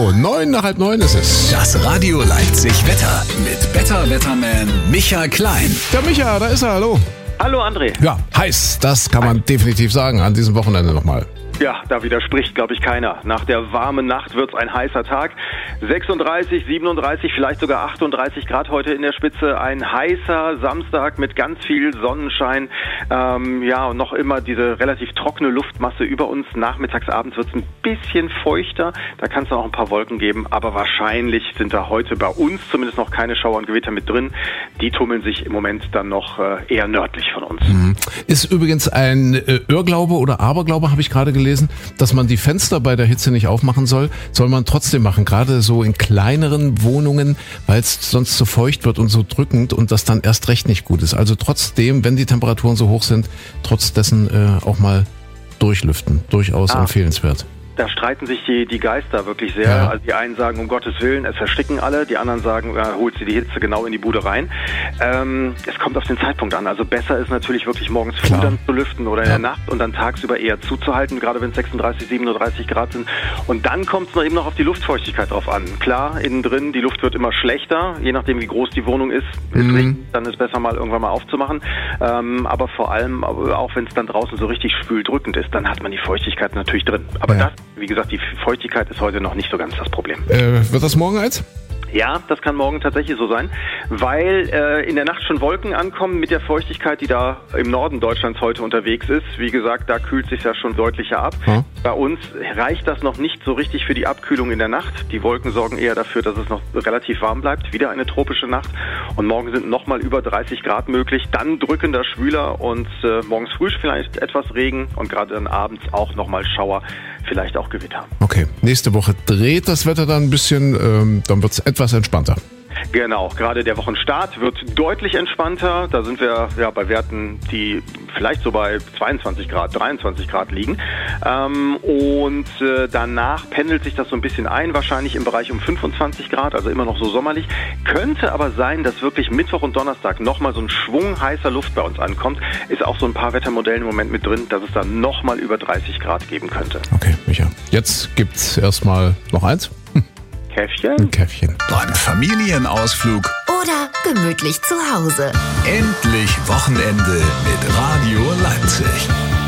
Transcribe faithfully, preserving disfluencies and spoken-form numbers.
So, neun nach halb neun ist es. Das Radio Leipzig Wetter mit Better Wetterman Micha Klein. Der Micha, da ist er, hallo. Hallo André. Ja, heiß, das kann man definitiv sagen, an diesem Wochenende nochmal. Ja, da widerspricht, glaube ich, keiner. Nach der warmen Nacht wird's ein heißer Tag. sechsunddreißig, siebenunddreißig, vielleicht sogar achtunddreißig Grad heute in der Spitze. Ein heißer Samstag mit ganz viel Sonnenschein. Ähm, ja, und noch immer diese relativ trockene Luftmasse über uns. Nachmittags, abends wird's ein bisschen feuchter. Da kann es auch ein paar Wolken geben. Aber wahrscheinlich sind da heute bei uns zumindest noch keine Schauer und Gewitter mit drin. Die tummeln sich im Moment dann noch äh, eher nördlich von uns. Mhm. Ist übrigens ein äh, Irrglaube oder Aberglaube, habe ich gerade gelesen, dass man die Fenster bei der Hitze nicht aufmachen soll, soll man trotzdem machen, gerade so in kleineren Wohnungen, weil es sonst so feucht wird und so drückend und das dann erst recht nicht gut ist. Also trotzdem, wenn die Temperaturen so hoch sind, trotz dessen äh, auch mal durchlüften, durchaus ah. empfehlenswert. Da streiten sich die, die Geister wirklich sehr. Ja. Also die einen sagen, um Gottes Willen, es ersticken alle. Die anderen sagen, äh, holt sie die Hitze genau in die Bude rein. Ähm, es kommt auf den Zeitpunkt an. Also besser ist natürlich wirklich morgens früh dann zu lüften oder in ja. der Nacht und dann tagsüber eher zuzuhalten, gerade wenn es sechsunddreißig, siebenunddreißig Grad sind. Und dann kommt es noch eben noch auf die Luftfeuchtigkeit drauf an. Klar, innen drin, die Luft wird immer schlechter, je nachdem wie groß die Wohnung ist. Mhm. Dann ist es besser mal irgendwann mal aufzumachen. Ähm, aber vor allem, auch wenn es dann draußen so richtig schwüldrückend ist, dann hat man die Feuchtigkeit natürlich drin. Aber ja. das Wie gesagt, die Feuchtigkeit ist heute noch nicht so ganz das Problem. Äh, wird das morgen eins? Ja, das kann morgen tatsächlich so sein, weil äh, in der Nacht schon Wolken ankommen mit der Feuchtigkeit, die da im Norden Deutschlands heute unterwegs ist. Wie gesagt, da kühlt sich ja schon deutlicher ab. Hm. Bei uns reicht das noch nicht so richtig für die Abkühlung in der Nacht. Die Wolken sorgen eher dafür, dass es noch relativ warm bleibt. Wieder eine tropische Nacht und morgen sind nochmal über dreißig Grad möglich. Dann drückender Schwüler und äh, morgens früh vielleicht etwas Regen und gerade dann abends auch nochmal Schauer, vielleicht auch Gewitter. Okay, nächste Woche dreht das Wetter dann ein bisschen, ähm, dann wird es etwas entspannter. Genau, gerade der Wochenstart wird deutlich entspannter. Da sind wir ja bei Werten, die vielleicht so bei zweiundzwanzig Grad, dreiundzwanzig Grad liegen. Ähm, und äh, danach pendelt sich das so ein bisschen ein, wahrscheinlich im Bereich um fünfundzwanzig Grad, also immer noch so sommerlich. Könnte aber sein, dass wirklich Mittwoch und Donnerstag nochmal so ein Schwung heißer Luft bei uns ankommt. Ist auch so ein paar Wettermodellen im Moment mit drin, dass es dann nochmal über dreißig Grad geben könnte. Okay, Micha. Jetzt gibt's erstmal noch eins. Käffchen? Ein Käffchen. Beim Familienausflug oder gemütlich zu Hause. Endlich Wochenende mit Radio Leipzig.